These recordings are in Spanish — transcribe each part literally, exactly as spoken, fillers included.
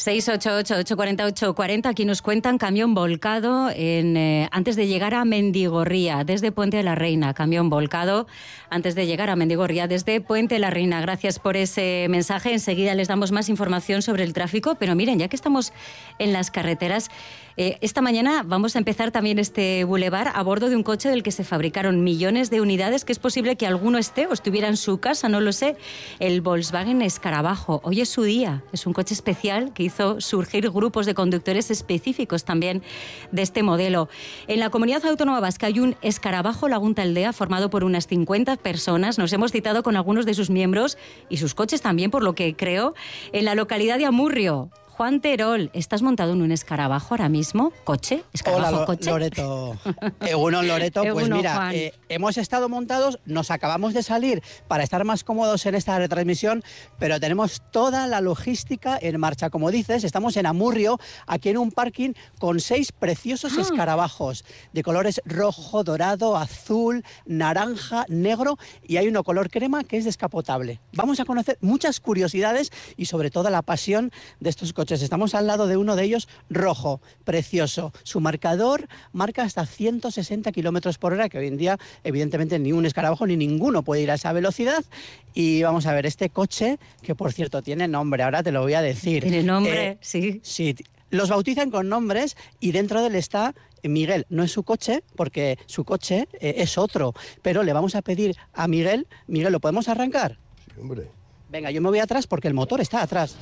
seis ocho ocho, ocho cuatro ocho, ocho cuatro cero. Aquí nos cuentan camión volcado en, eh, antes de llegar a Mendigorría, desde Puente de la Reina. Camión volcado antes de llegar a Mendigorría, desde Puente de la Reina. Gracias por ese mensaje. Enseguida les damos más información sobre el tráfico. Pero miren, ya que estamos en las carreteras, eh, esta mañana vamos a empezar también este bulevar a bordo de un coche del que se fabricaron millones de unidades, que es posible que alguno esté o estuviera en su casa, no lo sé. El Volkswagen Escarabajo. Hoy es su día. Es un coche especial que hizo surgir grupos de conductores específicos también de este modelo. En la Comunidad Autónoma Vasca hay un Escarabajo Lagunta Aldea formado por unas cincuenta personas. Nos hemos citado con algunos de sus miembros y sus coches también, por lo que creo, en la localidad de Amurrio. Juan Terol, ¿estás montado en un escarabajo ahora mismo? ¿Coche? ¿Escarabajo, Hola, coche? Loreto. Egunon, Loreto. Pues Egunon, mira, eh, hemos estado montados, nos acabamos de salir para estar más cómodos en esta retransmisión, pero tenemos toda la logística en marcha. Como dices, estamos en Amurrio, aquí en un parking con seis preciosos ah. escarabajos de colores rojo, dorado, azul, naranja, negro, y hay uno color crema que es descapotable. Vamos a conocer muchas curiosidades y sobre todo la pasión de estos coches. Estamos al lado de uno de ellos rojo, precioso. Su marcador marca hasta ciento sesenta kilómetros por hora, que hoy en día evidentemente ni un escarabajo ni ninguno puede ir a esa velocidad. Y vamos a ver, este coche, que por cierto tiene nombre, ahora te lo voy a decir. ¿Tiene nombre? Eh, sí. Sí, los bautizan con nombres y dentro de él está Miguel. No es su coche, porque su coche eh, es otro, pero le vamos a pedir a Miguel, Miguel, ¿lo podemos arrancar? Sí, hombre. Venga, yo me voy atrás porque el motor está atrás.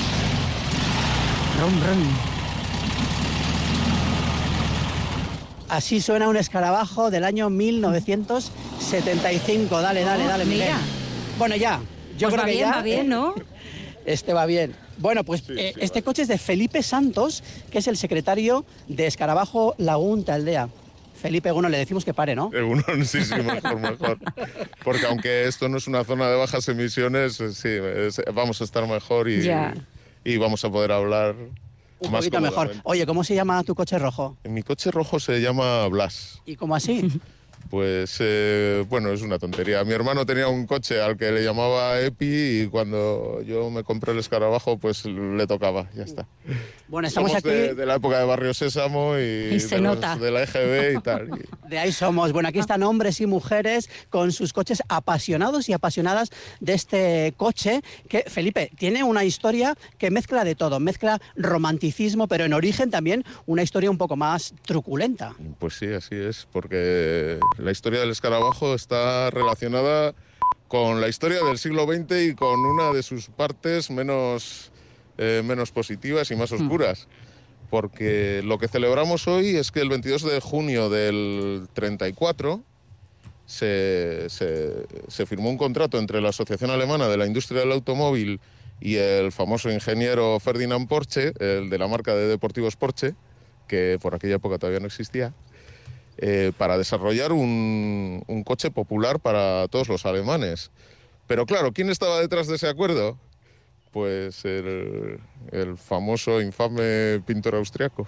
Rum, rum. Así suena un escarabajo del año mil novecientos setenta y cinco. Dale, dale, dale, Mira. Miguel. Bueno, ya. Yo Pues creo va que bien, ya. va bien, ¿no? Este va bien. Bueno, pues Sí, eh, sí, este vale. coche es de Felipe Santos, que es el secretario de Escarabajo Lagunta Aldea. Felipe, bueno, le decimos que pare, ¿no? Uno, sí, sí, mejor, mejor. Porque aunque esto no es una zona de bajas emisiones, eh, sí, es- vamos a estar mejor y, Ya. y vamos a poder hablar Un más poquito mejor. cómodamente. Oye, ¿cómo se llama tu coche rojo? Mi coche rojo se llama Blas. ¿Y cómo así? Pues, eh, bueno, es una tontería. Mi hermano tenía un coche al que le llamaba Epi y cuando yo me compré el escarabajo, pues le tocaba, ya está. Bueno, estamos Somos aquí. de, de la época de Barrio Sésamo y, Y se de, los- nota. de la E G B y tal. Y- De ahí somos. Bueno, aquí están hombres y mujeres con sus coches apasionados y apasionadas de este coche que, Felipe, tiene una historia que mezcla de todo. Mezcla romanticismo, pero en origen también una historia un poco más truculenta. Pues sí, así es, porque la historia del escarabajo está relacionada con la historia del siglo veinte y con una de sus partes menos, eh, menos positivas y más oscuras. Porque lo que celebramos hoy es que el veintidós de junio del treinta y cuatro se, se, se firmó un contrato entre la Asociación Alemana de la Industria del Automóvil y el famoso ingeniero Ferdinand Porsche, el de la marca de deportivos Porsche, que por aquella época todavía no existía, eh, para desarrollar un, un coche popular para todos los alemanes. Pero claro, ¿quién estaba detrás de ese acuerdo? Pues el, el famoso, infame pintor austriaco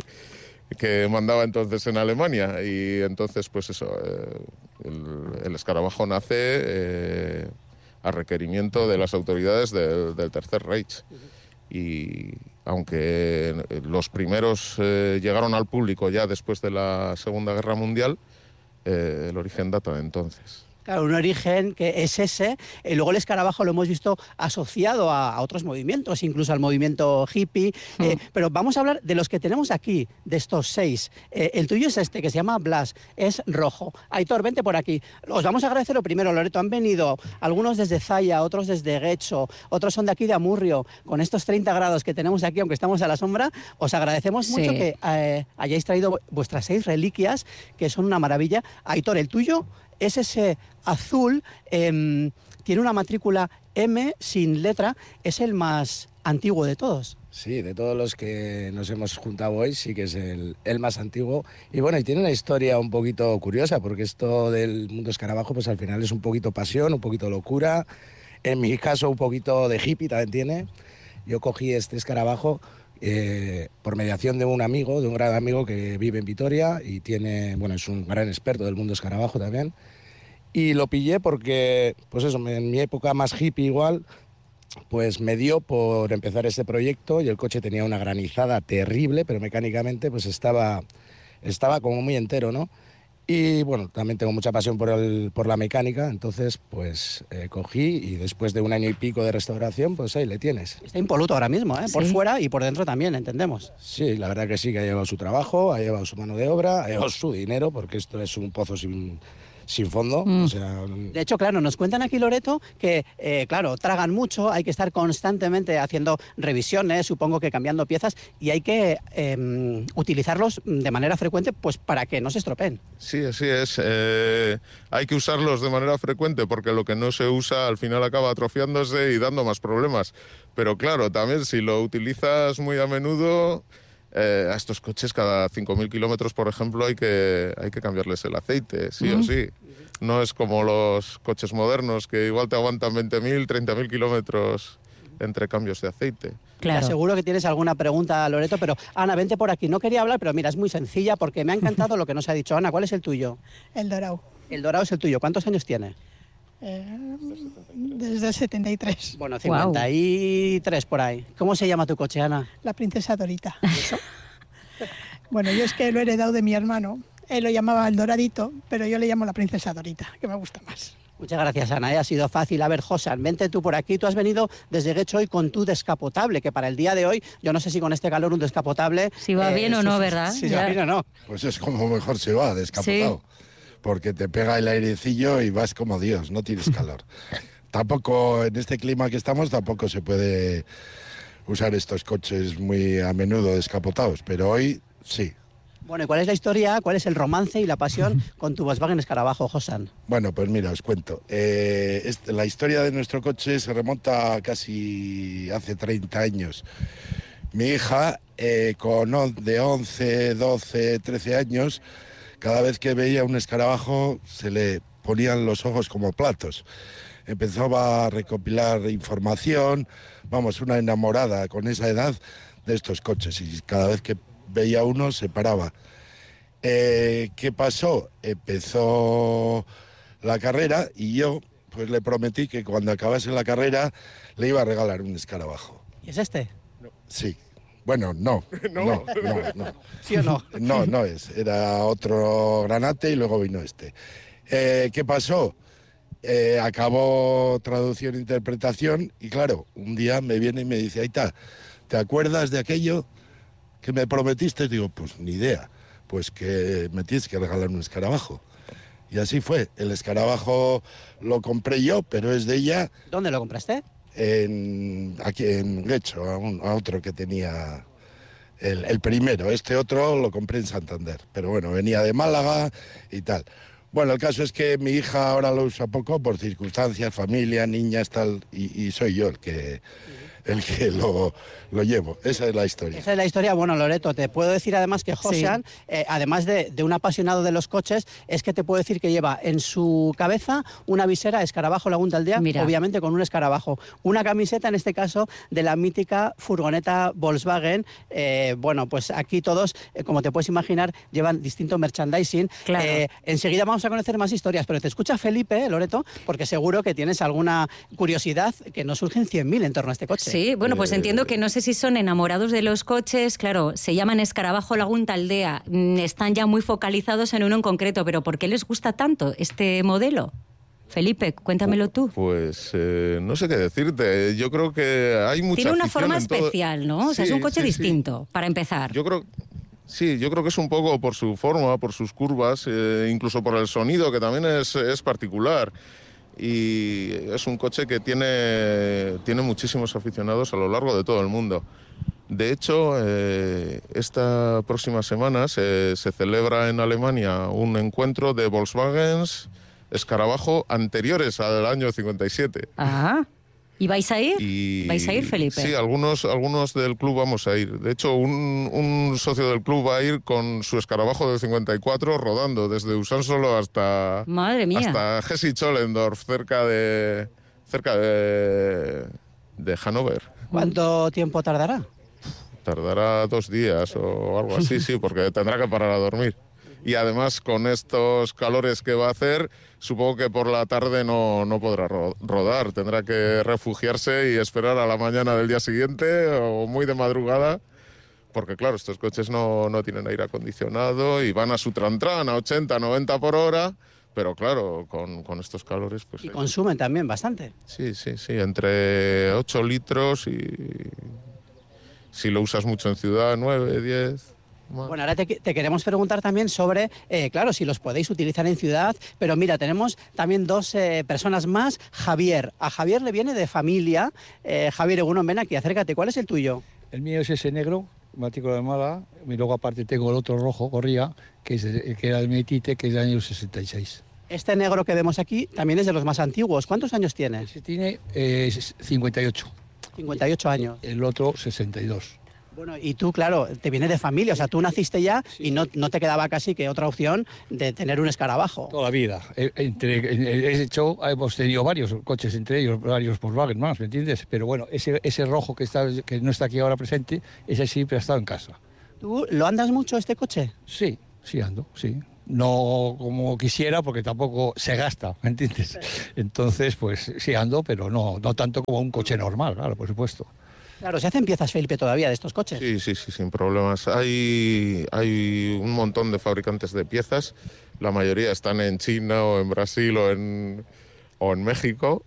que mandaba entonces en Alemania. Y entonces, pues eso, eh, el, el escarabajo nace eh, a requerimiento de las autoridades del, del Tercer Reich. Y aunque los primeros eh, llegaron al público ya después de la Segunda Guerra Mundial, eh, el origen data de entonces. Claro, un origen que es ese. Eh, luego el escarabajo lo hemos visto asociado a, a otros movimientos, incluso al movimiento hippie. Eh, mm. Pero vamos a hablar de los que tenemos aquí, de estos seis. Eh, el tuyo es este, que se llama Blas, es rojo. Aitor, vente por aquí. Os vamos a agradecer lo primero, Loreto. Han venido algunos desde Zaya, otros desde Getxo, otros son de aquí de Amurrio. Con estos treinta grados que tenemos aquí, aunque estamos a la sombra, os agradecemos sí. mucho que eh, hayáis traído vuestras seis reliquias, que son una maravilla. Aitor, el tuyo es ese azul, eh, tiene una matrícula M sin letra, es el más antiguo de todos. Sí, de todos los que nos hemos juntado hoy, sí que es el, el más antiguo. Y bueno, y tiene una historia un poquito curiosa, porque esto del mundo escarabajo, pues al final es un poquito pasión, un poquito locura. En mi caso, un poquito de hippie también tiene. Yo cogí este escarabajo Eh, por mediación de un amigo, de un gran amigo que vive en Vitoria y tiene, bueno, es un gran experto del mundo escarabajo también. Y lo pillé porque, pues eso, en mi época más hippie igual, pues me dio por empezar este proyecto y el coche tenía una granizada terrible, pero mecánicamente pues estaba, estaba como muy entero, ¿no? Y bueno, también tengo mucha pasión por, el, por la mecánica, entonces pues eh, cogí y después de un año y pico de restauración, pues ahí le tienes. Está impoluto ahora mismo, ¿eh? Por Sí. fuera y por dentro también, entendemos. Sí, la verdad que sí, que ha llevado su trabajo, ha llevado su mano de obra, ha llevado su dinero, porque esto es un pozo sin, sin fondo. Mm. O sea, De hecho, claro, nos cuentan aquí, Loreto, que, eh, claro, tragan mucho, hay que estar constantemente haciendo revisiones, supongo que cambiando piezas, y hay que eh, utilizarlos de manera frecuente pues para que no se estropeen. Sí, así es. Eh, hay que usarlos de manera frecuente porque lo que no se usa al final acaba atrofiándose y dando más problemas. Pero claro, también si lo utilizas muy a menudo, eh, a estos coches cada cinco mil kilómetros, por ejemplo, hay que, hay que cambiarles el aceite, sí Mm. o sí. No es como los coches modernos que igual te aguantan veinte mil, treinta mil kilómetros entre cambios de aceite. Claro. Te aseguro que tienes alguna pregunta, Loreto, pero Ana, vente por aquí. No quería hablar, pero mira, es muy sencilla porque me ha encantado lo que nos ha dicho Ana. ¿Cuál es el tuyo? El Dorado. El dorado es el tuyo. ¿Cuántos años tiene? Eh, desde el setenta y tres. Bueno, cincuenta y tres por ahí. ¿Cómo se llama tu coche, Ana? La princesa Dorita. Bueno, yo es que lo he heredado de mi hermano. Él lo llamaba el Doradito, pero yo le llamo la princesa Dorita, que me gusta más. Muchas gracias, Ana. ¿eh? Ha sido fácil. A ver, Josan, vente tú por aquí. Tú has venido desde Guecho hoy con tu descapotable, que para el día de hoy, yo no sé si con este calor un descapotable... Si va bien o no, ¿verdad? Si Ya. va bien o no. Pues es como mejor se va, descapotado. Porque te pega el airecillo y vas como Dios, no tienes calor. Tampoco, en este clima que estamos, tampoco se puede usar estos coches muy a menudo descapotados, pero hoy sí. Bueno, ¿y cuál es la historia, cuál es el romance y la pasión con tu Volkswagen Escarabajo, Josan? Bueno, pues mira, os cuento. Eh, este- la historia de nuestro coche se remonta a casi hace treinta años. Mi hija, eh, con on- de once, doce, trece años, cada vez que veía un escarabajo se le ponían los ojos como platos. Empezaba a recopilar información, vamos, una enamorada con esa edad de estos coches y cada vez que veía uno se paraba. Eh, ¿Qué pasó? Empezó la carrera y yo pues le prometí que cuando acabase la carrera le iba a regalar un escarabajo. ¿Y es este? Sí. Bueno, no, no, no, no. ¿Sí o no? No, no es. Era otro granate y luego vino este. Eh, ¿Qué pasó? Eh, acabó traducción e interpretación y claro, un día me viene y me dice, Aita, ¿te acuerdas de aquello que me prometiste? Digo, pues ni idea. Pues que me tienes que regalar un escarabajo. Y así fue. El escarabajo lo compré yo, pero es de ella ¿Dónde lo compraste? en, aquí en Guecho, a, un- a otro que tenía el, el primero. Este otro lo compré en Santander, pero bueno, venía de Málaga y tal. Bueno, el caso es que mi hija ahora lo usa poco por circunstancias, familia, niñas, tal, y, y soy yo el que, el que lo, lo llevo. Esa es la historia. Esa es la historia. Bueno, Loreto, te puedo decir además que Josan, eh, además de, de un apasionado de los coches, es que te puedo decir que lleva en su cabeza una visera Escarabajo Lagunta Aldea, Mira. obviamente con un escarabajo. Una camiseta, en este caso, de la mítica furgoneta Volkswagen. Eh, bueno, pues aquí todos, eh, como te puedes imaginar, llevan distinto merchandising. Claro. Eh, enseguida vamos a conocer más historias, pero te escucha Felipe, Loreto, porque seguro que tienes alguna curiosidad que nos surgen cien mil en torno a este coche. Sí, bueno, pues entiendo que no sé si son enamorados de los coches, claro, se llaman Escarabajo Lagunta Aldea, mm, están ya muy focalizados en uno en concreto, pero ¿por qué les gusta tanto este modelo? Felipe, cuéntamelo tú. Pues eh, no sé qué decirte. Yo creo que hay mucha Tiene una afición forma en todo- especial, ¿no? O sea, es un Sí, coche sí, sí. distinto, para empezar. Yo creo, sí, yo creo que es un poco por su forma, por sus curvas, eh, incluso por el sonido, que también es, es particular. Y es un coche que tiene, tiene muchísimos aficionados a lo largo de todo el mundo. De hecho, eh, esta próxima semana se, se celebra en Alemania un encuentro de Volkswagens Escarabajo anteriores al año cincuenta y siete. Ah, ¿y vais a ir? Y, ¿Vais a ir, Felipe? Sí, algunos, algunos del club vamos a ir. De hecho, un, un socio del club va a ir con su Escarabajo de cincuenta y cuatro rodando desde Usánsolo hasta, Madre mía. hasta Hesse-Zollendorf, cerca de, cerca de, de Hannover. ¿Cuánto tiempo tardará? Tardará dos días o algo así, sí, porque tendrá que parar a dormir. y además con estos calores que va a hacer, supongo que por la tarde no, no podrá ro- rodar, tendrá que refugiarse y esperar a la mañana del día siguiente o muy de madrugada, porque claro, estos coches no, no tienen aire acondicionado y van a su tran-tran a ochenta, noventa por hora, pero claro, con, con estos calores pues... Y hay- consumen también bastante. Sí, sí, sí, entre ocho litros y si lo usas mucho en ciudad, nueve, diez... más. Bueno, ahora te, te queremos preguntar también sobre, eh, claro, si los podéis utilizar en ciudad, pero mira, tenemos también dos eh, personas más. Javier, a Javier le viene de familia. Eh, Javier Egunon, ven aquí, acércate, ¿cuál es el tuyo? El mío es ese negro, matrícula de Málaga, y luego aparte tengo el otro rojo, Gorría, que, es de- que era el Metite, que es del año sesenta y seis. Este negro que vemos aquí también es de los más antiguos. ¿Cuántos años tiene? Ese tiene eh, cincuenta y ocho, cincuenta y ocho años. el otro sesenta y dos. Bueno, y tú, claro, te viene de familia, o sea, tú naciste ya y no, no te quedaba casi que otra opción de tener un escarabajo. Toda la vida. Eh, Entre, he hecho, hemos tenido varios coches, entre ellos varios Volkswagen más, ¿me entiendes? Pero bueno, ese, ese rojo que, está, que no está aquí ahora presente, ese siempre ha estado en casa. ¿Tú lo andas mucho este coche? Sí, sí ando, sí. No como quisiera porque tampoco se gasta, ¿me entiendes? Entonces, pues sí ando, pero no, no tanto como un coche normal, claro, por supuesto. Claro, se hacen piezas, Felipe, todavía de estos coches. Sí, sí, sí, sin problemas. Hay, hay un montón de fabricantes de piezas, la mayoría están en China o en Brasil o en, o en México,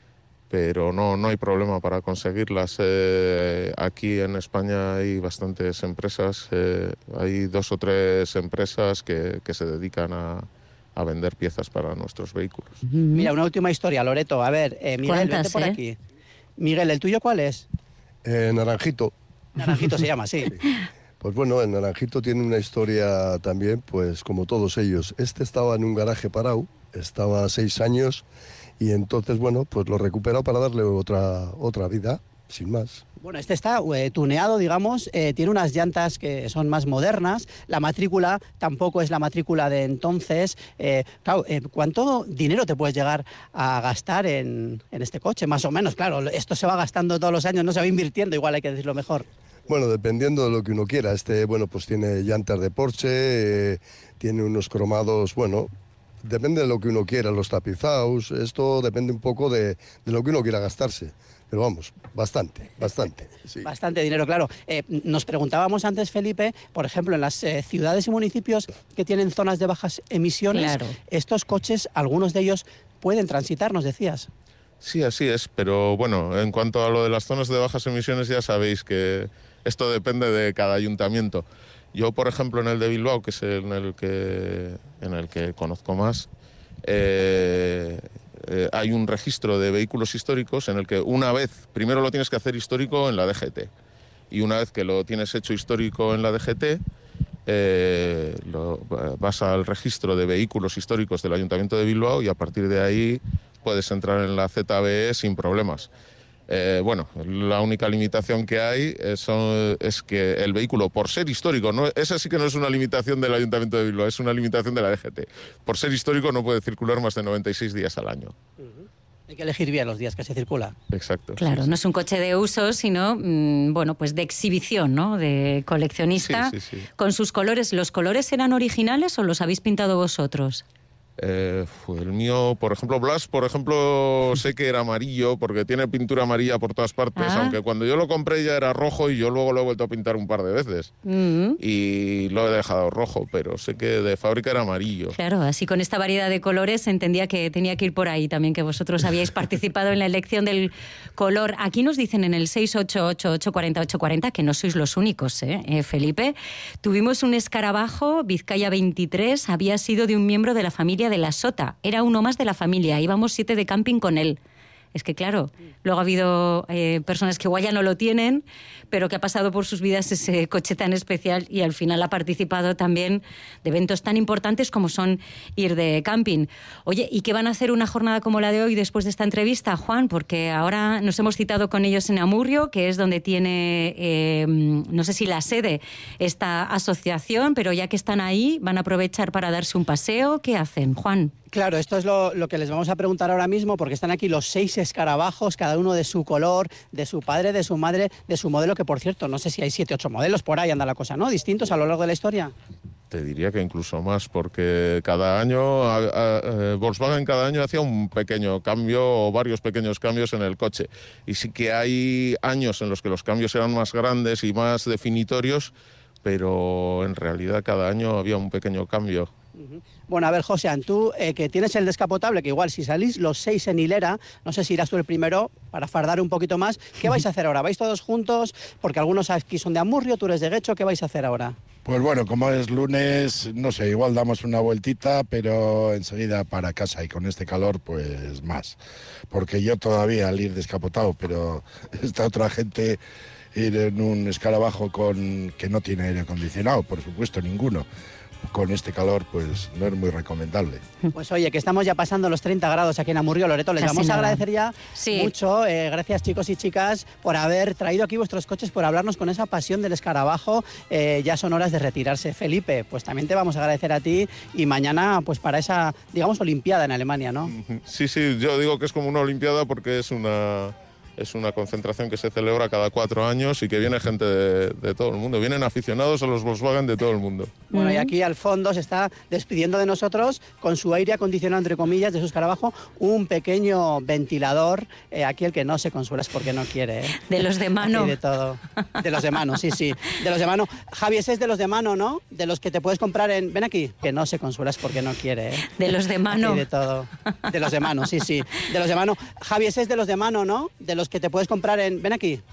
pero no, no hay problema para conseguirlas. Eh, aquí en España hay bastantes empresas, eh, hay dos o tres empresas que, que se dedican a, a vender piezas para nuestros vehículos. Mira, una última historia, Loreto. A ver, eh, Miguel, Cuentas, vente por ¿eh? aquí. Miguel, ¿el tuyo cuál es? Eh, Naranjito. Naranjito se llama, sí. Pues bueno, el Naranjito tiene una historia también, pues como todos ellos. Este estaba en un garaje parado, estaba seis años y entonces, bueno, pues lo recuperó para darle otra, otra vida, sin más. Bueno, este está eh, tuneado, digamos, eh, tiene unas llantas que son más modernas, la matrícula tampoco es la matrícula de entonces. Eh, claro, eh, ¿cuánto dinero te puedes llegar a gastar en, en este coche? Más o menos, claro, esto se va gastando todos los años, no se va invirtiendo, igual hay que decirlo mejor. Bueno, dependiendo de lo que uno quiera. Este, bueno, pues tiene llantas de Porsche, eh, tiene unos cromados, bueno, depende de lo que uno quiera, los tapizados, esto depende un poco de, de lo que uno quiera gastarse. Pero vamos, bastante, bastante. Sí. Bastante dinero, claro. Eh, nos preguntábamos antes, Felipe, por ejemplo, en las eh, ciudades y municipios que tienen zonas de bajas emisiones, Claro. estos coches, algunos de ellos pueden transitar, nos decías. Sí, así es, pero bueno, en cuanto a lo de las zonas de bajas emisiones ya sabéis que esto depende de cada ayuntamiento. Yo, por ejemplo, en el de Bilbao, que es en el que, en el que conozco más, eh, eh, hay un registro de vehículos históricos en el que una vez, primero lo tienes que hacer histórico en la D G T, y una vez que lo tienes hecho histórico en la D G T, eh, lo, vas al registro de vehículos históricos del Ayuntamiento de Bilbao y a partir de ahí puedes entrar en la Z B E sin problemas. Eh, bueno, la única limitación que hay es, es que el vehículo, por ser histórico, no, esa sí que no es una limitación del Ayuntamiento de Bilbao, es una limitación de la D G T. Por ser histórico no puede circular más de noventa y seis días al año. Hay que elegir bien los días que se circula. Exacto. Claro, sí, sí. no es un coche de uso, sino, mmm, bueno, pues de exhibición, ¿no? De coleccionista. Sí, sí, sí. Con sus colores. ¿Los colores eran originales o los habéis pintado vosotros? Eh, fue el mío, por ejemplo, Blas, por ejemplo, sé que era amarillo porque tiene pintura amarilla por todas partes, Ah. aunque cuando yo lo compré ya era rojo y yo luego lo he vuelto a pintar un par de veces Mm, y lo he dejado rojo, pero sé que de fábrica era amarillo. claro, así con esta variedad de colores entendía que tenía que ir por ahí también, que vosotros habíais participado en la elección del color. Aquí nos dicen en el seis ocho ocho, ocho cuatro cero, ocho cuatro cero que no sois los únicos, ¿eh? Eh, Felipe. Tuvimos un escarabajo, Vizcaya veintitrés, había sido de un miembro de la familia de la Sota, era uno más de la familia, íbamos siete de camping con él. Es que claro, luego ha habido eh, personas que igual ya no lo tienen, pero que ha pasado por sus vidas ese coche tan especial y al final ha participado también de eventos tan importantes como son ir de camping. Oye, ¿y qué van a hacer una jornada como la de hoy después de esta entrevista, Juan? Porque ahora nos hemos citado con ellos en Amurrio, que es donde tiene, eh, no sé si la sede, esta asociación, pero ya que están ahí, ¿van a aprovechar para darse un paseo? ¿Qué hacen, Juan? Claro, esto es lo, lo que les vamos a preguntar ahora mismo, porque están aquí los seis escarabajos, cada uno de su color, de su padre, de su madre, de su modelo, que por cierto, no sé si hay siete, ocho modelos, por ahí anda la cosa, ¿no? Distintos a lo largo de la historia. te diría que incluso más, porque cada año, a, a, a, Volkswagen cada año hacía un pequeño cambio o varios pequeños cambios en el coche. Y sí que hay años en los que los cambios eran más grandes y más definitorios, pero en realidad cada año había un pequeño cambio. Bueno, a ver, Josean, tú eh, que tienes el descapotable, que igual si salís los seis en hilera, no sé si irás tú el primero para fardar un poquito más. ¿Qué vais a hacer ahora? ¿Vais todos juntos? Porque algunos aquí son de Amurrio, tú eres de Guecho. ¿Qué vais a hacer ahora? Pues bueno, como es lunes, no sé, igual damos una vueltita, pero enseguida para casa y con este calor, pues más. Porque yo todavía al ir descapotado, pero esta otra gente ir en un escarabajo con que no tiene aire acondicionado, por supuesto, ninguno. Con este calor, pues no es muy recomendable. Pues oye, que estamos ya pasando los treinta grados aquí en Amurrio, Loreto. Les Casi vamos nada. a agradecer ya Sí. mucho. Eh, gracias, chicos y chicas, por haber traído aquí vuestros coches, por hablarnos con esa pasión del escarabajo. Eh, ya son horas de retirarse. Felipe, pues también te vamos a agradecer a ti y mañana, pues para esa, digamos, olimpiada en Alemania, ¿no? Sí, sí, yo digo que es como una olimpiada porque es una... Es una concentración que se celebra cada cuatro años y que viene gente de, de todo el mundo. Vienen aficionados a los Volkswagen de todo el mundo. Bueno, y Mm. aquí al fondo se está despidiendo de nosotros con su aire acondicionado, entre comillas, de su escarabajo, un pequeño ventilador. Eh, aquí el que no se consuela es porque no quiere, ¿eh? De los de mano. Aquí de todo. De los de mano, sí, sí. De los de mano. Javi, ese es de los de mano, ¿no? De los que te puedes comprar en... Ven aquí. Que no se consuela es porque no quiere, ¿eh? De los de mano. Aquí de todo. De los de mano, sí, sí. De los de mano. Javi, ese es de los de mano, ¿no? De los que te puedes comprar en... Ven aquí.